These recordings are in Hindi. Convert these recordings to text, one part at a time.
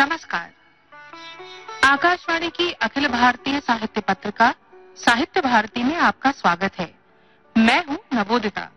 नमस्कार। आकाशवाणी की अखिल भारतीय साहित्य पत्रिका साहित्य भारती में आपका स्वागत है। मैं हूँ नवोदिता।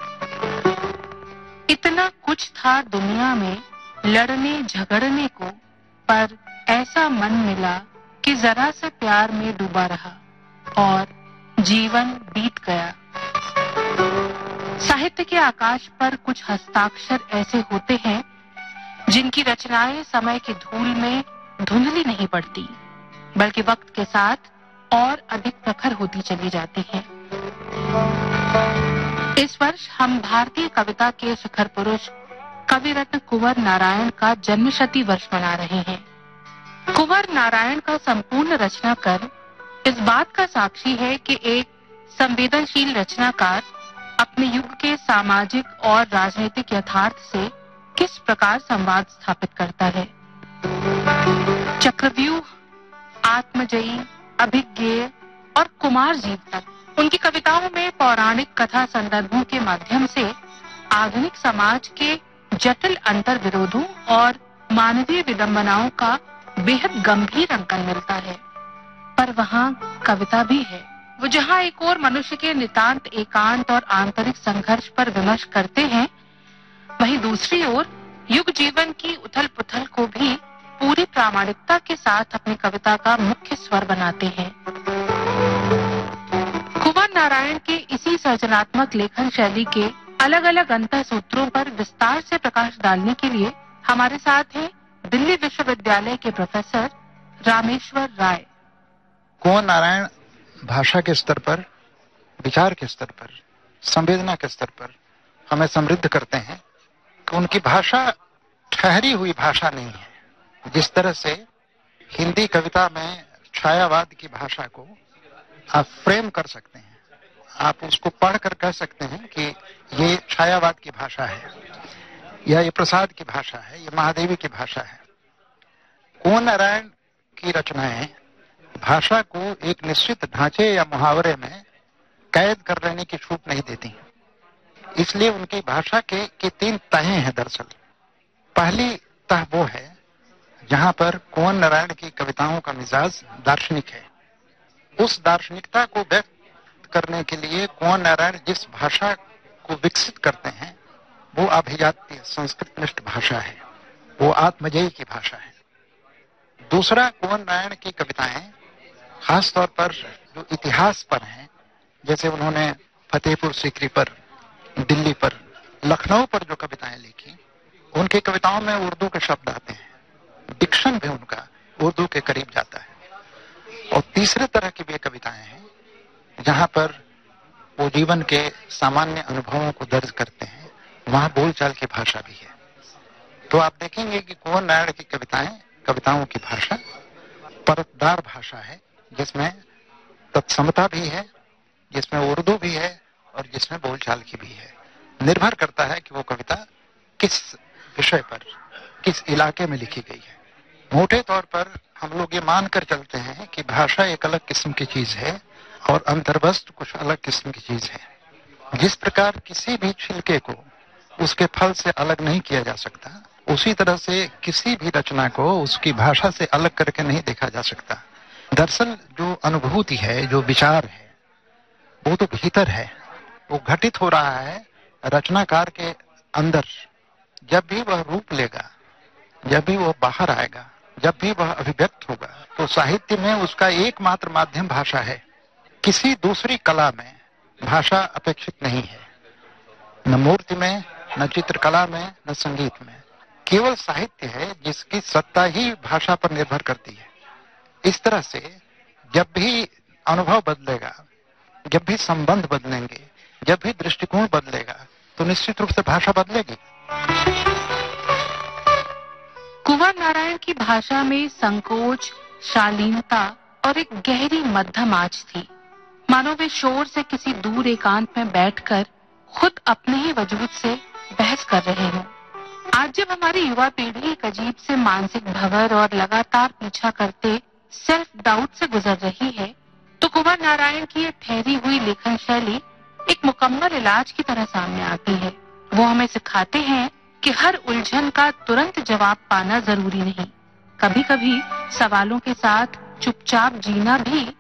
इतना कुछ था दुनिया में लड़ने झगड़ने को, पर ऐसा मन मिला कि जरा से प्यार में डूबा रहा और जीवन बीत गया। साहित्य के आकाश पर कुछ हस्ताक्षर ऐसे होते हैं जिनकी रचनाएं समय की धूल में धुंधली नहीं पड़ती, बल्कि वक्त के साथ और अधिक प्रखर होती चली जाती हैं। इस वर्ष हम भारतीय कविता के शिखर पुरुष कवि रत्न कुंवर नारायण का जन्मशती वर्ष मना रहे हैं। कुंवर नारायण का संपूर्ण रचनाकर इस बात का साक्षी है कि एक संवेदनशील रचनाकार अपने युग के सामाजिक और राजनीतिक यथार्थ से किस प्रकार संवाद स्थापित करता है। चक्रव्यूह, आत्मजयी, अभिज्ञेय और कुमार जीव तक उनकी कविताओं में पौराणिक कथा संदर्भों के माध्यम से आधुनिक समाज के जटिल अंतर विरोधों और मानवीय विडंबनाओं का बेहद गंभीर अंकन मिलता है। पर वहाँ कविता भी है। वो जहाँ एक और मनुष्य के नितांत एकांत और आंतरिक संघर्ष पर विमर्श करते हैं, वहीं दूसरी ओर युग जीवन की उथल पुथल को भी पूरी प्रामाणिकता के साथ अपनी कविता का मुख्य स्वर बनाते हैं। कुंवर नारायण के इसी सृजनात्मक लेखन शैली के अलग अलग अंतः सूत्रों पर विस्तार से प्रकाश डालने के लिए हमारे साथ हैं दिल्ली विश्वविद्यालय के प्रोफेसर रामेश्वर राय। कुंवर नारायण भाषा के स्तर पर, विचार के स्तर पर, संवेदना के स्तर पर हमें समृद्ध करते हैं कि उनकी भाषा ठहरी हुई भाषा नहीं है। जिस तरह से हिंदी कविता में छायावाद की भाषा को आप फ्रेम कर सकते हैं, आप उसको पढ़कर कह सकते हैं कि ये छायावाद की भाषा है, या ये प्रसाद की भाषा है, ये महादेवी की भाषा है। कुंवर नारायण की रचनाएं भाषा को एक निश्चित ढांचे या मुहावरे में कैद कर लेने की छूट नहीं देती। इसलिए उनकी भाषा के तीन तहें हैं। दरअसल पहली तह वो है जहां पर कुंवर नारायण की कविताओं का मिजाज दार्शनिक है। उस दार्शनिकता को व्यक्त करने के लिए कुंवर नारायण जिस भाषा को विकसित करते हैं वो अभिजातीय संस्कृतनिष्ठ भाषा है, वो आत्मजयी की भाषा है। दूसरा, कुंवर नारायण की कविताएं खास तौर पर जो इतिहास पर हैं, जैसे उन्होंने फतेहपुर सीकरी पर, दिल्ली पर, लखनऊ पर जो कविताएं लिखी, उनकी कविताओं में उर्दू के शब्द आते हैं, डिक्शन भी उनका उर्दू के करीब जाता है। और तीसरे तरह की भी कविताएं हैं जहां पर वो जीवन के सामान्य अनुभवों को दर्ज करते हैं, वहां बोलचाल की भाषा भी है। तो आप देखेंगे कि कुंवर नारायण की कविताओं की भाषा परतदार भाषा है, जिसमें तत्समता भी है, जिसमें उर्दू भी है और जिसमें बोलचाल की भी है। निर्भर करता है कि वो कविता किस विषय पर, किस इलाके में लिखी गई है। मोटे तौर पर हम लोग ये मानकर चलते हैं कि भाषा एक अलग किस्म की चीज है और अंतर्वस्त्र कुछ अलग किस्म की चीज है। जिस प्रकार किसी भी छिलके को उसके फल से अलग नहीं किया जा सकता, उसी तरह से किसी भी रचना को उसकी भाषा से अलग करके नहीं देखा जा सकता। दरअसल जो अनुभूति है, जो विचार है, वो तो भीतर है, वो घटित हो रहा है रचनाकार के अंदर। जब भी वह रूप लेगा, जब भी वह बाहर आएगा, जब भी वह अभिव्यक्त होगा, तो साहित्य में उसका एकमात्र माध्यम भाषा है। किसी दूसरी कला में भाषा अपेक्षित नहीं है, न मूर्ति में, न चित्रकला में, न संगीत में। केवल साहित्य है जिसकी सत्ता ही भाषा पर निर्भर करती है। इस तरह से जब भी अनुभव बदलेगा, जब भी संबंध बदलेंगे, जब भी दृष्टिकोण बदलेगा, तो निश्चित रूप से भाषा बदलेगी। कुंवर नारायण की भाषा में संकोच, शालीनता और एक गहरी मध्यम आंच थी, मानो वे शोर से किसी दूर एकांत में बैठकर खुद अपने ही वजूद से बहस कर रहे हों। आज जब हमारी युवा पीढ़ी एक अजीब से मानसिक भंवर और लगातार पीछा करते सेल्फ डाउट से गुजर रही है, तो कुंवर नारायण की ये ठहरी हुई लेखन शैली एक मुकम्मल इलाज की तरह सामने आती है। वो हमें सिखाते हैं कि हर उलझन का तुरंत जवाब पाना जरूरी नहीं, कभी कभी सवालों के साथ चुपचाप जीना भी